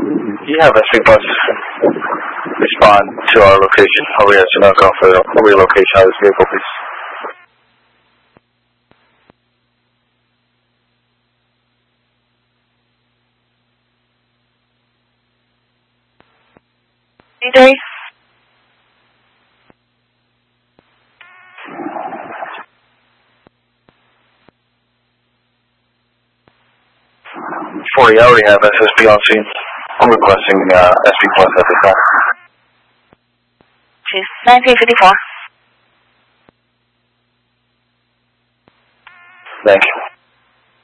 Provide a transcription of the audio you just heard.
You have SP Plus respond to our location. Hurry as soon as for the relocation of this vehicle, please. DJ? I already have SSP on scene. I'm requesting SP Plus at this time. 1954. Thank you.